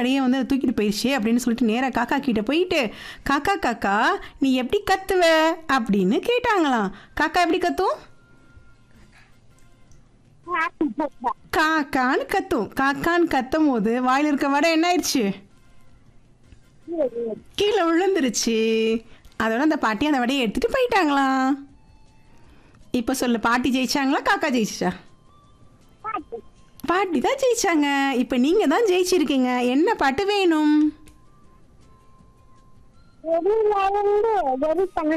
வடையை வந்து அது தூக்கிட்டு போயிடுச்சு அப்படின்னு சொல்லிட்டு நேராக காக்கா கிட்ட போயிட்டு, காக்கா காக்கா நீ எப்படி கத்துவ அப்படின்னு கேட்டாங்களாம். காக்கா எப்படி கத்தும்? காக்கான்னு கத்தும். காக்கான்னு கத்தும் போது வாயில் இருக்க வடை என்ன ஆயிடுச்சு? கீழே விழுந்துருச்சு. அதோட அந்த பாட்டி அந்த வடையை எடுத்துட்டு போயிட்டாங்களாம். இப்போ சொல்லு, பாட்டி ஜெயிச்சாங்களா காக்கா ஜெயிச்சா? பாட்டி தான் ஜெயிச்சாங்க. இப்போ நீங்க தான் ஜெயிச்சிருக்கீங்க. என்ன பாட்டு வேணும்?